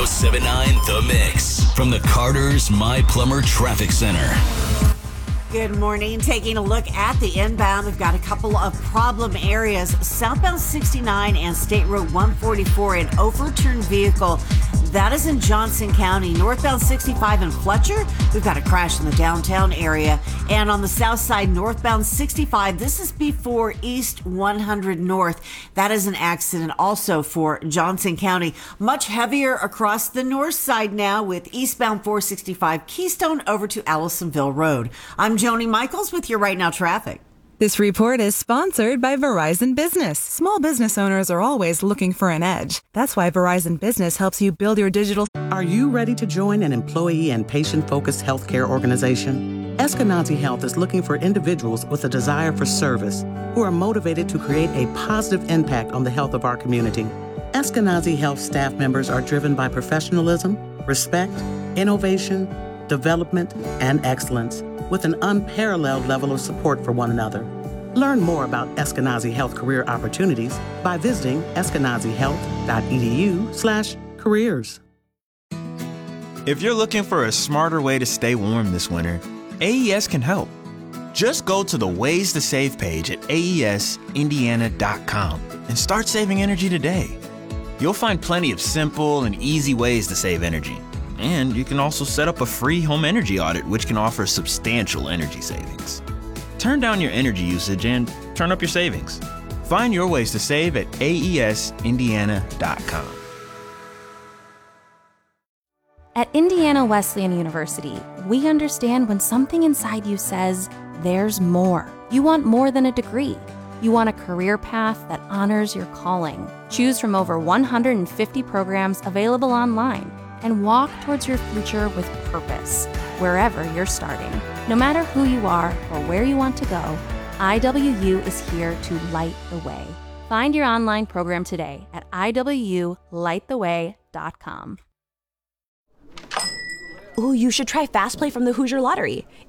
1079 The Mix from the Carter's My Plumber Traffic Center. Good morning. Taking a look at the inbound, we've got a couple of problem areas. Southbound 69 and State Road 144, an overturned vehicle. That is in Johnson County. Northbound 65 in Fletcher, we've got a crash in the downtown area. And on the south side, northbound 65, this is before East 100 North. That is an accident also for Johnson County. Much heavier across the north side now with eastbound 465 Keystone over to Allisonville Road. I'm Joni Michaels with your Right Now traffic. This report is sponsored by Verizon Business. Small business owners are always looking for an edge. That's why Verizon Business helps you build your digital. Are you ready to join an employee and patient-focused healthcare organization? Eskenazi Health is looking for individuals with a desire for service who are motivated to create a positive impact on the health of our community. Eskenazi Health staff members are driven by professionalism, respect, innovation, development, and excellence, with an unparalleled level of support for one another. Learn more about Eskenazi Health career opportunities by visiting eskenazihealth.edu/careers. If you're looking for a smarter way to stay warm this winter, AES can help. Just go to the Ways to Save page at aesindiana.com and start saving energy today. You'll find plenty of simple and easy ways to save energy. And you can also set up a free home energy audit, which can offer substantial energy savings. Turn down your energy usage and turn up your savings. Find your ways to save at aesindiana.com. At Indiana Wesleyan University, we understand when something inside you says, there's more. You want more than a degree. You want a career path that honors your calling. Choose from over 150 programs available online and walk towards your future with purpose, wherever you're starting. No matter who you are or where you want to go, IWU is here to light the way. Find your online program today at iwlighttheway.com. Ooh, you should try Fast Play from the Hoosier Lottery.